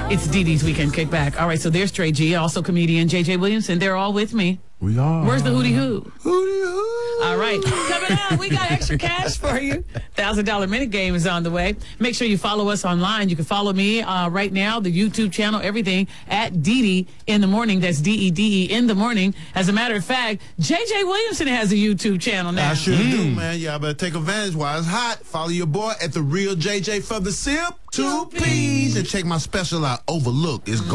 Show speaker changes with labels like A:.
A: It's Dee Dee's Weekend Kickback. All right, so there's Trey G, also comedian JJ Williamson. They're all with me.
B: We are.
A: Where's the hootie hoo?
B: Hootie hoo.
A: All right, coming up, we got extra cash for you. $1,000 minute game is on the way. Make sure you follow us online. You can follow me right now, the YouTube channel, everything, at Dee Dee in the morning. That's DEDE in the morning. As a matter of fact, JJ Williamson has a YouTube channel now.
B: I sure do, man. Y'all better take advantage while it's hot. Follow your boy at The Real JJ for the sip. 2 P's. And check my special out, Overlook. It's